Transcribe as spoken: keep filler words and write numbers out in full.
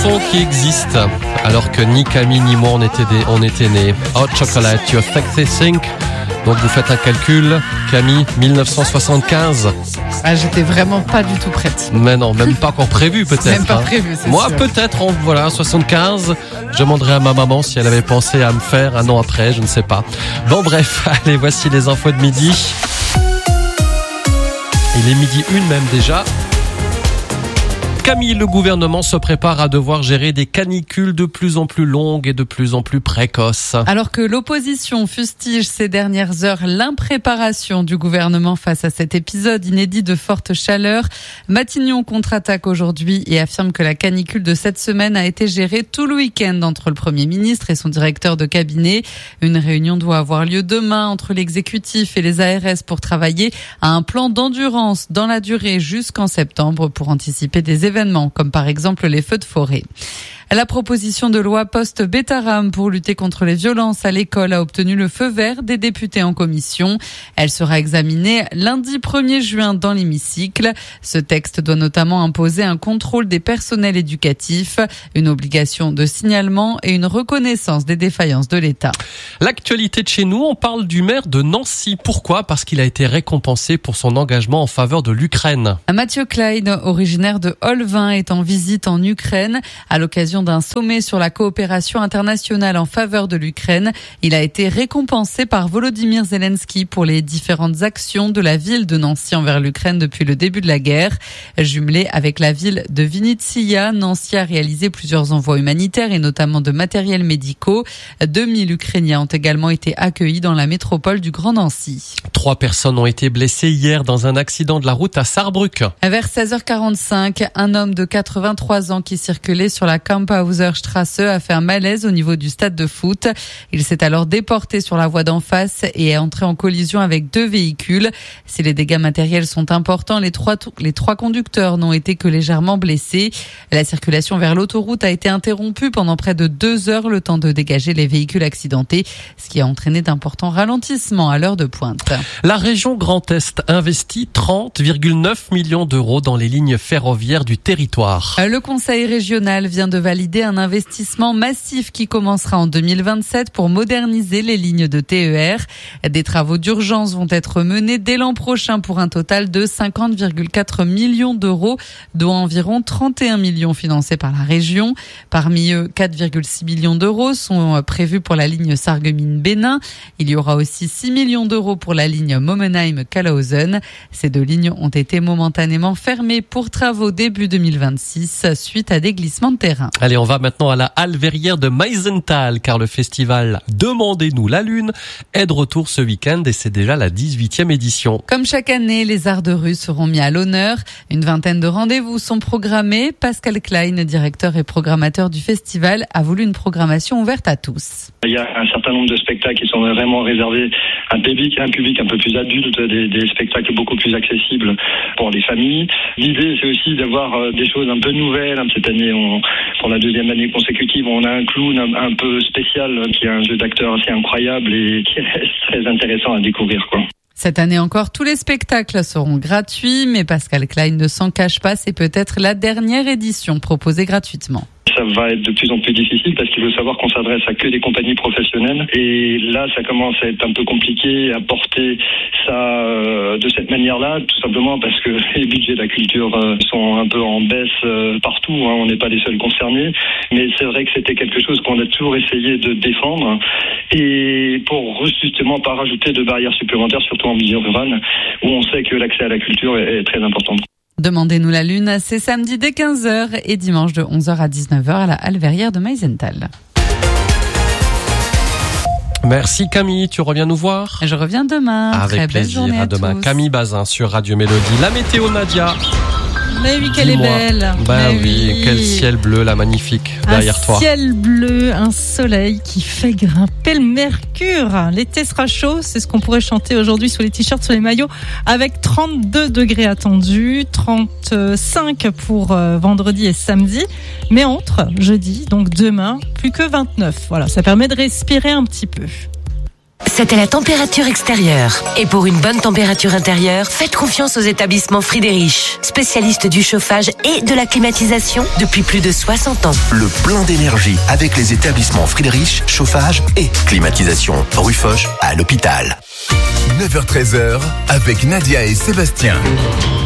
Son qui existe alors que ni Camille ni moi on était, des, on était nés. Hot Chocolate, You Sexy Think. Donc vous faites un calcul, Camille, dix-neuf cent soixante-quinze. Ah, j'étais vraiment pas du tout prête. Mais non, même pas encore prévu peut-être. Même pas hein. prévu, c'est Moi sûr. peut-être, en, voilà, soixante-quinze. Je demanderai à ma maman si elle avait pensé à me faire un an après, je ne sais pas. Bon bref, allez, voici les infos de midi. Il est midi une même déjà. Camille, le gouvernement se prépare à devoir gérer des canicules de plus en plus longues et de plus en plus précoces. Alors que l'opposition fustige ces dernières heures l'impréparation du gouvernement face à cet épisode inédit de forte chaleur, Matignon contre-attaque aujourd'hui et affirme que la canicule de cette semaine a été gérée tout le week-end entre le Premier ministre et son directeur de cabinet. Une réunion doit avoir lieu demain entre l'exécutif et les A R S pour travailler à un plan d'endurance dans la durée jusqu'en septembre pour anticiper des événements. événements, comme par exemple les feux de forêt. La proposition de loi post-Bétaram pour lutter contre les violences à l'école a obtenu le feu vert des députés en commission. Elle sera examinée lundi premier juin dans l'hémicycle. Ce texte doit notamment imposer un contrôle des personnels éducatifs, une obligation de signalement et une reconnaissance des défaillances de l'État. L'actualité de chez nous, on parle du maire de Nancy. Pourquoi ? Parce qu'il a été récompensé pour son engagement en faveur de l'Ukraine. Mathieu Klein, originaire de Olvin, est en visite en Ukraine à l'occasion d'un sommet sur la coopération internationale en faveur de l'Ukraine. Il a été récompensé par Volodymyr Zelensky pour les différentes actions de la ville de Nancy envers l'Ukraine depuis le début de la guerre. Jumelée avec la ville de Vinnytsia, Nancy a réalisé plusieurs envois humanitaires et notamment de matériels médicaux. deux mille Ukrainiens ont également été accueillis dans la métropole du Grand Nancy. Trois personnes ont été blessées hier dans un accident de la route à Saarbrück. Vers seize heures quarante-cinq, un homme de quatre-vingt-trois ans qui circulait sur la Kampauser Straße a fait un malaise au niveau du stade de foot. Il s'est alors déporté sur la voie d'en face et est entré en collision avec deux véhicules. Si les dégâts matériels sont importants, les trois, les trois conducteurs n'ont été que légèrement blessés. La circulation vers l'autoroute a été interrompue pendant près de deux heures, le temps de dégager les véhicules accidentés, ce qui a entraîné d'importants ralentissements à l'heure de pointe. La région Grand Est investit trente virgule neuf millions d'euros dans les lignes ferroviaires du territoire. Le conseil régional vient de valider un investissement massif qui commencera en deux mille vingt-sept pour moderniser les lignes de T E R. Des travaux d'urgence vont être menés dès l'an prochain pour un total de cinquante virgule quatre millions d'euros, dont environ trente et un millions financés par la région. Parmi eux, quatre virgule six millions d'euros sont prévus pour la ligne Sarreguemines-Bénin. Il y aura aussi six millions d'euros pour la ligne Momenheim-Kalausen. Ces deux lignes ont été momentanément fermées pour travaux début deux mille vingt-six suite à des glissements de terrain. Allez, on va maintenant à la halle verrière de Meisenthal, car le festival Demandez-nous la Lune est de retour ce week-end et c'est déjà la dix-huitième édition. Comme chaque année, les arts de rue seront mis à l'honneur. Une vingtaine de rendez-vous sont programmés. Pascal Klein, directeur et programmateur du festival, a voulu une programmation ouverte à tous. Il y a un certain nombre de spectacles qui sont vraiment réservés à un public, un public un peu plus adulte, des, des spectacles beaucoup plus accessibles pour les familles. L'idée, c'est aussi d'avoir des choses un peu nouvelles. Cette année, on, pour la deuxième année consécutive, on a un clown un, un peu spécial qui a un jeu d'acteur assez incroyable et qui reste très intéressant à découvrir, quoi. Cette année encore, tous les spectacles seront gratuits, mais Pascal Klein ne s'en cache pas, c'est peut-être la dernière édition proposée gratuitement. Ça va être de plus en plus difficile parce qu'il faut savoir qu'on s'adresse à que des compagnies professionnelles et là ça commence à être un peu compliqué à porter ça euh, de cette manière-là, tout simplement parce que les budgets de la culture euh, sont un peu en baisse euh, partout, hein, on n'est pas les seuls concernés, mais c'est vrai que c'était quelque chose qu'on a toujours essayé de défendre et pour justement pas rajouter de barrières supplémentaires, surtout en milieu rural où on sait que l'accès à la culture est, est très important. Demandez-nous la Lune, c'est samedi dès quinze heures et dimanche de onze heures à dix-neuf heures à la halle verrière de Meisenthal. Merci Camille, tu reviens nous voir ? Je reviens demain. Avec Très plaisir, belle journée à, à demain. tous. Camille Bazin sur Radio Mélodie. La météo, Nadia. Mais oui, qu'elle Dis-moi. est belle. Ben Mais oui, quel ciel bleu là, magnifique derrière un toi. Un ciel bleu, un soleil qui fait grimper le mercure. L'été sera chaud, c'est ce qu'on pourrait chanter aujourd'hui sur les t-shirts, sur les maillots, avec trente-deux degrés attendus, trente-cinq pour euh, vendredi et samedi. Mais entre jeudi, donc demain, plus que vingt-neuf. Voilà, ça permet de respirer un petit peu. C'était la température extérieure. Et pour une bonne température intérieure, faites confiance aux établissements Friedrich, spécialistes du chauffage et de la climatisation depuis plus de soixante ans. Le plein d'énergie avec les établissements Friedrich, chauffage et climatisation. Rue Foch à l'hôpital. neuf heures treize avec Nadia et Sébastien.